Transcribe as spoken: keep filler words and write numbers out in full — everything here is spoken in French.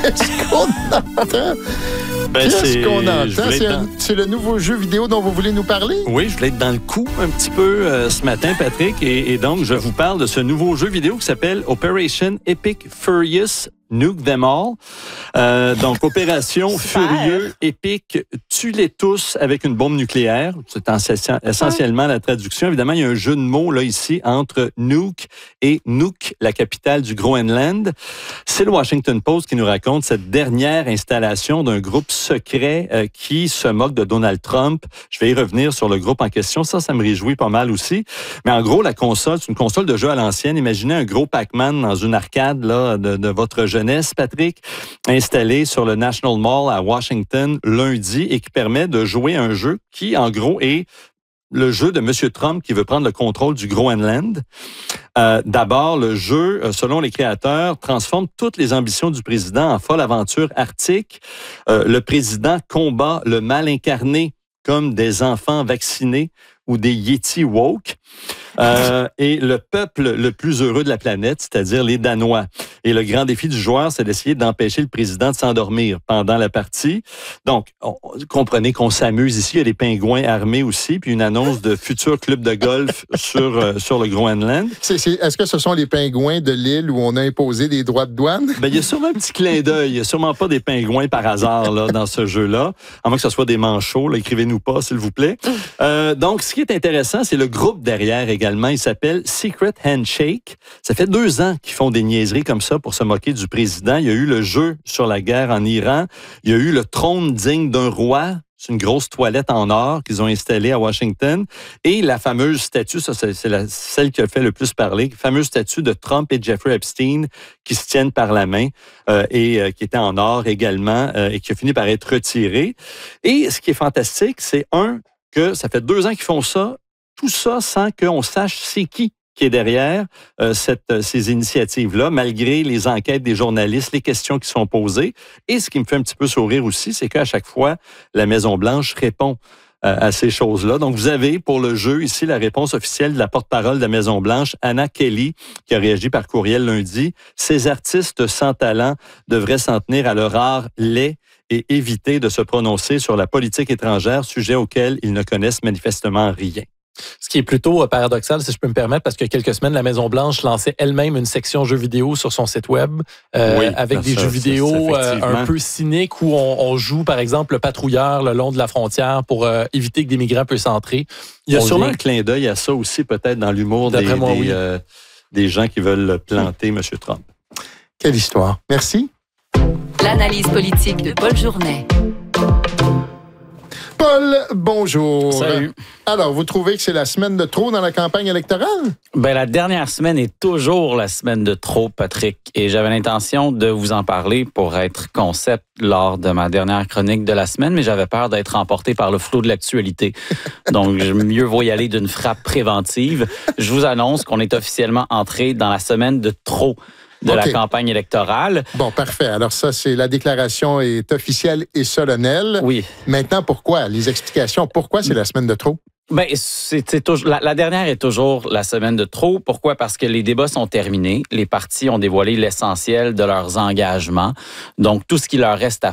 Qu'est-ce qu'on entend? Ben, Qu'est-ce c'est... qu'on entend? C'est, dans... un... c'est le nouveau jeu vidéo dont vous voulez nous parler? Oui, je voulais être dans le coup un petit peu euh, ce matin, Patrick. Et, et donc, je vous parle de ce nouveau jeu vidéo qui s'appelle Operation Epic Furious Nuke Them All. Euh, donc, Opération Furieux Épique, tue-les tous avec une bombe nucléaire. C'est essentiellement la traduction. Évidemment, il y a un jeu de mots là ici entre Nuke et Nuuk, la capitale du Groenland. C'est le Washington Post qui nous raconte cette dernière installation d'un groupe secret euh, qui se moque de Donald Trump. Je vais y revenir sur le groupe en question. Ça, ça me réjouit pas mal aussi. Mais en gros, la console, c'est une console de jeu à l'ancienne. Imaginez un gros Pac-Man dans une arcade là, de, de votre jeunesse, Patrick, installé sur le National Mall à Washington lundi et qui permet de jouer un jeu qui, en gros, est le jeu de M. Trump qui veut prendre le contrôle du Groenland. Euh, d'abord, le jeu, selon les créateurs, transforme toutes les ambitions du président en folle aventure arctique. Euh, le président combat le mal incarné comme des enfants vaccinés ou des Yétis woke. Euh, et le peuple le plus heureux de la planète, c'est-à-dire les Danois. Et le grand défi du joueur, c'est d'essayer d'empêcher le président de s'endormir pendant la partie. Donc, on, comprenez qu'on s'amuse ici. Il y a des pingouins armés aussi, puis une annonce de futur club de golf sur, euh, sur le Groenland. C'est, c'est, est-ce que ce sont les pingouins de l'île où on a imposé des droits de douane? Ben, il y a sûrement un petit clin d'œil. Il n'y a sûrement pas des pingouins par hasard là, dans ce jeu-là. À moins que ce soit des manchots. Là, écrivez-nous pas, s'il vous plaît. Euh, donc, ce qui est intéressant, c'est le groupe derrière également. Il s'appelle Secret Handshake. Ça fait deux ans qu'ils font des niaiseries comme ça pour se moquer du président. Il y a eu le jeu sur la guerre en Iran. Il y a eu le trône digne d'un roi. C'est une grosse toilette en or qu'ils ont installée à Washington. Et la fameuse statue, ça c'est, c'est la, celle qui a fait le plus parler, la fameuse statue de Trump et Jeffrey Epstein qui se tiennent par la main euh, et euh, qui était en or également euh, et qui a fini par être retirée. Et ce qui est fantastique, c'est un, que ça fait deux ans qu'ils font ça. Tout ça sans qu'on sache c'est qui qui est derrière euh, cette, ces initiatives-là, malgré les enquêtes des journalistes, les questions qui sont posées. Et ce qui me fait un petit peu sourire aussi, c'est qu'à chaque fois, la Maison-Blanche répond euh, à ces choses-là. Donc, vous avez pour le jeu ici la réponse officielle de la porte-parole de la Maison-Blanche, Anna Kelly, qui a réagi par courriel lundi. Ces artistes sans talent devraient s'en tenir à leur art laid et éviter de se prononcer sur la politique étrangère, sujet auquel ils ne connaissent manifestement rien. Ce qui est plutôt paradoxal, si je peux me permettre, parce que quelques semaines, la Maison-Blanche lançait elle-même une section jeux vidéo sur son site web euh, oui, avec des ça, jeux vidéo ça, euh, un peu cyniques où on, on joue, par exemple, le patrouilleur le long de la frontière pour euh, éviter que des migrants puissent entrer. Il y a on sûrement vient... un clin d'œil à ça aussi, peut-être, dans l'humour des, moi, des, oui. euh, des gens qui veulent planter M. Trump. Quelle histoire. Merci. L'analyse politique de Paul Journet. Paul, bonjour. Salut. Alors, vous trouvez que c'est la semaine de trop dans la campagne électorale? Ben, la dernière semaine est toujours la semaine de trop, Patrick. Et j'avais l'intention de vous en parler pour être concept lors de ma dernière chronique de la semaine, mais j'avais peur d'être emporté par le flot de l'actualité. Donc, mieux vaut y aller d'une frappe préventive. Je vous annonce qu'on est officiellement entré dans la semaine de trop de okay. la campagne électorale. Bon, parfait. Alors ça, c'est la déclaration est officielle et solennelle. Oui. Maintenant, pourquoi? Les explications. Pourquoi c'est la semaine de trop? Ben, c'est, c'est toujours, la, la dernière est toujours la semaine de trop. Pourquoi? Parce que les débats sont terminés. Les partis ont dévoilé l'essentiel de leurs engagements. Donc, tout ce qui leur reste à